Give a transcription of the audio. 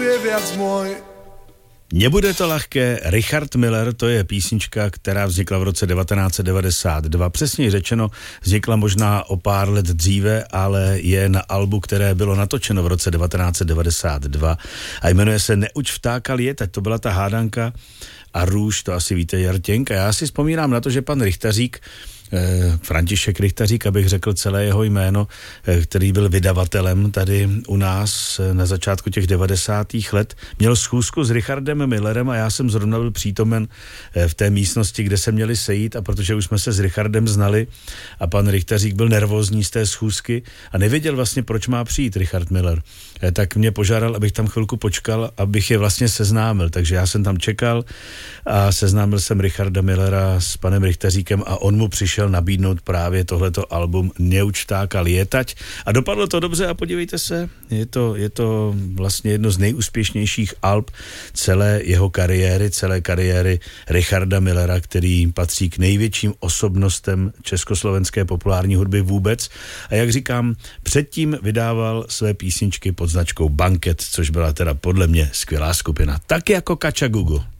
je viac môj. Nebude to lehké, Richard Miller, to je písnička, která vznikla v roce 1992. Přesně řečeno, vznikla možná o pár let dříve, ale je na albu, které bylo natočeno v roce 1992 a jmenuje se Neuč vtáka lietat. To byla ta hádanka a růž, to asi víte, Jartěnk. A já si vzpomínám na to, že pan Richtařík, František Richtařík, abych řekl celé jeho jméno, který byl vydavatelem tady u nás na začátku těch 90. let, měl schůzku s Richardem Millerem a já jsem zrovna byl přítomen v té místnosti, kde se měli sejít, a protože už jsme se s Richardem znali a pan Richtařík byl nervózní z té schůzky a nevěděl vlastně, proč má přijít Richard Miller, tak mě požádal, abych tam chvilku počkal, abych je vlastně seznámil. Takže já jsem tam čekal a seznámil jsem Richarda Millera s panem Richtaříkem a on mu přišel nabídnout právě tohleto album Neuč vtáka lietať a dopadlo to dobře a podívejte se, je to vlastně jedno z nejúspěšnějších alb celé jeho kariéry, celé kariéry Richarda Millera, který patří k největším osobnostem československé populární hudby vůbec. A jak říkám, předtím vydával své písničky pod značkou Banket, což byla teda podle mě skvělá skupina. Tak jako Kačagugu.